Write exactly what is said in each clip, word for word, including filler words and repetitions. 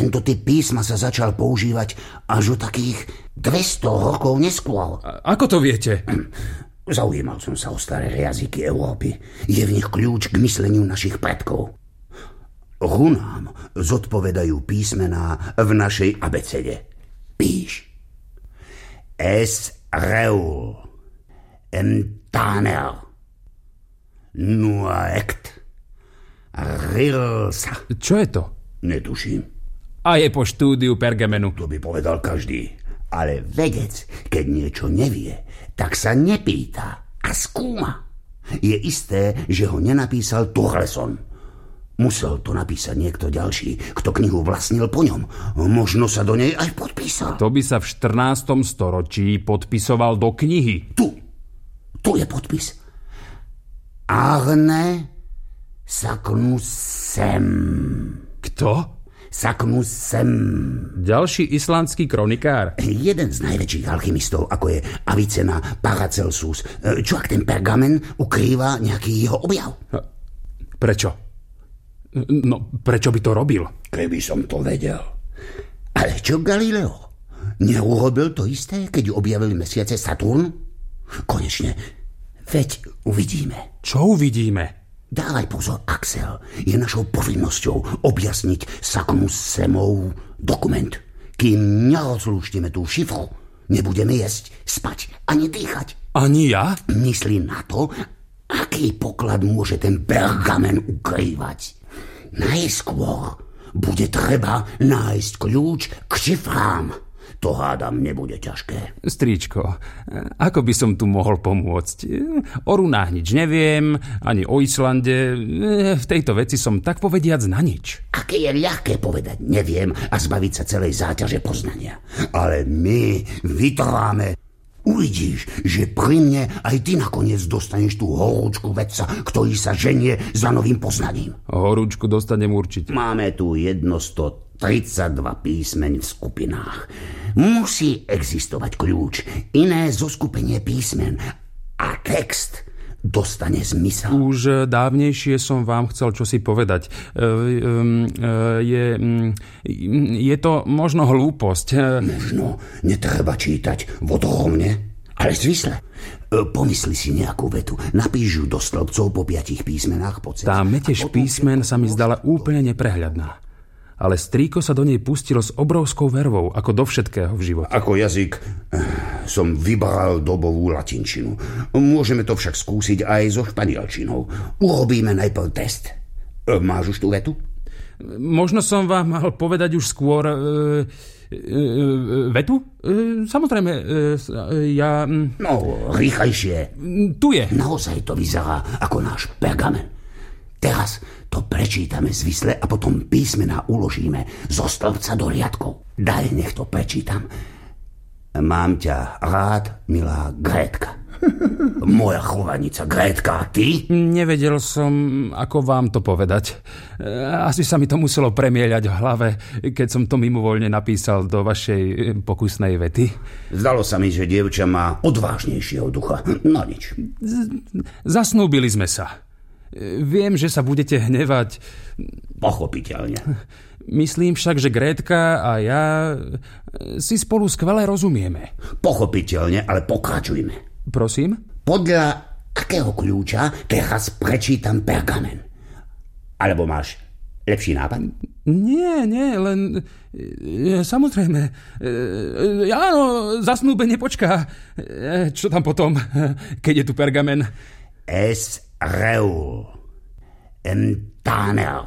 Tento typ písma sa začal používať až o takých dvesto rokov neskôr. A ako to viete? Zaujímal som sa o staré jazyky Európy. Je v nich kľúč k mysleniu našich predkov. Runám zodpovedajú písmená v našej abecede. Píš. Es reul. Emtaner. Nuaekt. Rilsa. Čo je to? Netuším. A je po štúdiu pergamenu. To by povedal každý. Ale vedec, keď niečo nevie, tak sa nepýta a skúma. Je isté, že ho nenapísal Turleson. Musel to napísať niekto ďalší, kto knihu vlastnil po ňom. Možno sa do nej aj podpísal. To by sa v štrnástom storočí podpisoval do knihy. Tu. Tu je podpis. Arne Saknussemm. Kto? Saknussemm. Ďalší islandský kronikár? Jeden z najväčších alchymistov, ako je Avicena Paracelsus. Čo ak ten pergamen ukrýva nejaký jeho objav? Prečo? No, prečo by to robil? Keby som to vedel. Ale čo Galileo? Neurobil to isté, keď objavili mesiace Saturn? Konečne, veď uvidíme. Čo uvidíme? Dávaj pozor, Axel. Je našou povinnosťou objasniť Saknussemmov dokument. Kým nerozlúštime tú šifru, nebudeme jesť, spať ani dýchať. Ani ja? Myslí na to, aký poklad môže ten pergamen ukrývať. Najskôr bude treba nájsť kľúč k šifrám. To hádam nebude ťažké. Stríčko, ako by som tu mohol pomôcť? O runách nič neviem, ani o Islande. V tejto veci som tak povediac na nič. Aké je ľahké povedať neviem a zbaviť sa celej záťaže poznania. Ale my vytrváme. Uvidíš, že pri mne aj ty nakoniec dostaneš tú horúčku vedca, ktorý sa ženie za novým poznaním. Horúčku dostanem určite. Máme tu jednostotridsaťdva písmeň v skupinách. Musí existovať kľúč, iné zoskupenie písmen a text dostane zmysel. Už dávnejšie som vám chcel čosi povedať. Je, je to možno hlúposť. Možno netreba čítať vodorovne, ale zvisle. Pomysli si nejakú vetu, napíš ju do stĺpcov po piatich písmenách po ceste. Tá metež písmen sa mi zdala úplne neprehľadná. Ale strýko sa do nej pustilo s obrovskou vervou, ako do všetkého v živote. Ako jazyk som vybral dobovú latinčinu. Môžeme to však skúsiť aj so španielčinou. Urobíme najprv test. Máš už tú vetu? Možno som vám mal povedať už skôr... E, e, vetu? E, samozrejme, e, ja... No, rýchlejšie. Tu je. Naozaj to vyzerá ako náš pergamen. Teraz to prečítame zvisle a potom písmená uložíme zo stĺpca do riadkov. Daj, nech to prečítam. Mám ťa rád, milá Grétka. Moja chovaníca Grétka, a ty? Nevedel som, ako vám to povedať. Asi sa mi to muselo premieľať v hlave, keď som to mimovoľne napísal do vašej pokusnej vety. Zdalo sa mi, že dievča má odvážnejšieho ducha. No nič. Zasnúbili sme sa. Viem, že sa budete hnevať. Pochopiteľne. Myslím však, že Grétka a ja si spolu skvele rozumieme. Pochopiteľne, ale pokračujme. Prosím? Podľa akého kľúča teraz prečítam pergamen? Alebo máš lepší nápad? Nie, nie, len... Samozrejme. Áno, zasnúbenie počká. Čo tam potom, keď je tu pergamen? Es reul. Emtaner.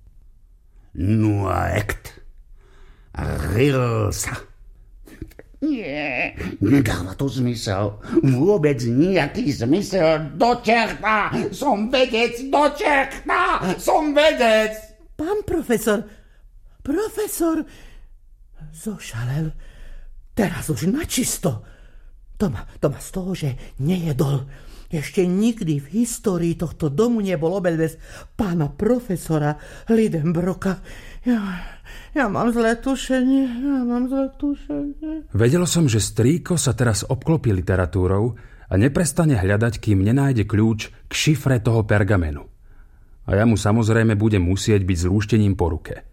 Nuaekt. Rilsa. Nie, nedáva to zmysel. Vôbec nejaký zmysel. Do čerta! Som vedec, do čerta! Som vedec! Pán profesor, profesor, zošalel. Teraz už načisto. To má, to má z toho, že nejedol. Ešte nikdy v histórii tohto domu nebol obed bez pána profesora Lidenbroka. Ja, ja mám zlé tušenie, ja mám zlé tušenie. Vedel som, že strýko sa teraz obklopí literatúrou a neprestane hľadať, kým nenájde kľúč k šifre toho pergamenu. A ja mu samozrejme budem musieť byť zlúštením po ruke.